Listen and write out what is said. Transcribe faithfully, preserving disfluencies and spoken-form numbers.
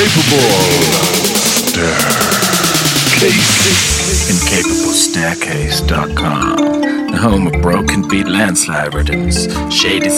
incapable staircase dot com, the home of broken beat landslide rhythms, shady